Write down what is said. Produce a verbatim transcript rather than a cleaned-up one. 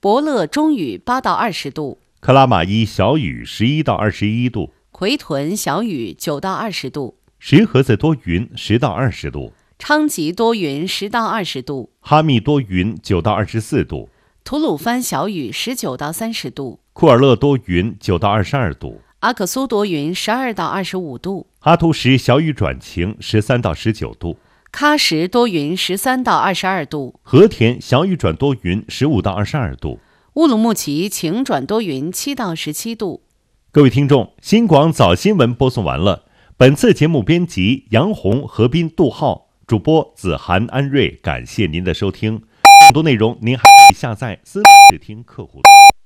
伯乐中雨八到二十度， 克拉玛依小雨十一到二十一度， 奎屯小雨九到二十度， 石河子多云十到二十度， 昌吉多云十到二十度， 哈密多云九到二十四度， 吐鲁番小雨十九到三十度， 库尔勒多云九到二十二度， 阿克苏多云十二到二十五度， 哈图什小雨转晴十三到十九度， 喀什多云十三到二十二度， 和田小雨转多云十五到二十二度， 乌鲁木齐晴转多云七到十七度。 各位听众，新广早新闻播送完了。本次节目编辑杨红、何斌、杜浩，主播子涵、安瑞，感谢您的收听。更多内容您还可以下载私密视听客户端。